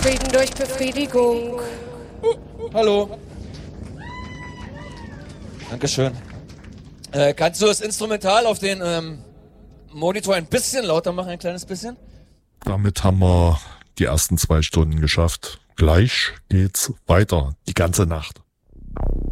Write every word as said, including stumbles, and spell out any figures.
Frieden durch Befriedigung. Hallo. Dankeschön. Äh, kannst du das Instrumental auf den ähm, Monitor ein bisschen lauter machen, ein kleines bisschen? Damit haben wir die ersten zwei Stunden geschafft. Gleich geht's weiter, die ganze Nacht.